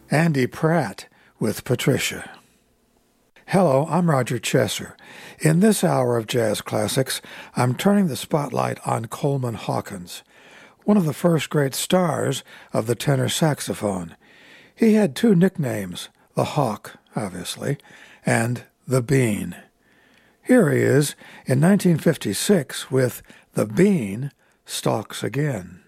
Andy Pratt with Patricia. Hello, I'm Roger Chesser. In this hour of Jazz Classics, I'm turning the spotlight on Coleman Hawkins, one of the first great stars of the tenor saxophone. He had two nicknames, the Hawk, obviously, and the Bean. Here he is in 1956 with The Bean Stalks Again.